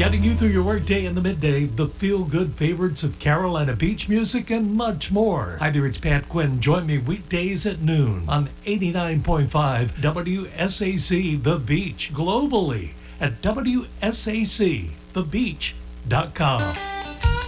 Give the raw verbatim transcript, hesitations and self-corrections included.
Guiding you through your workday in the midday, the feel-good favorites of Carolina beach music, and much more. Hi there, it's Pat Quinn. Join me weekdays at noon on eighty-nine point five W S A C The Beach, globally at W S A C the beach dot com.